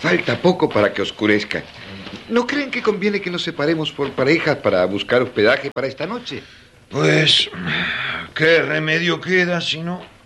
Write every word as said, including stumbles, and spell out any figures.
Falta poco para que oscurezca. ¿No creen que conviene que nos separemos por parejas para buscar hospedaje para esta noche? Pues, ¿qué remedio queda si no?